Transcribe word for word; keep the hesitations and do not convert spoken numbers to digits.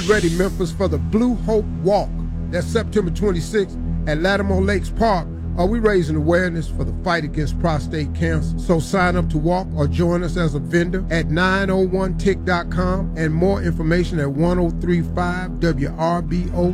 Ready, Memphis, for the Blue Hope Walk. That's September twenty-sixth at Lattimore Lakes Park. Are we raising awareness for the fight against prostate cancer? So sign up to walk or join us as a vendor at nine oh one tick dot com and more information at ten thirty-five W R B O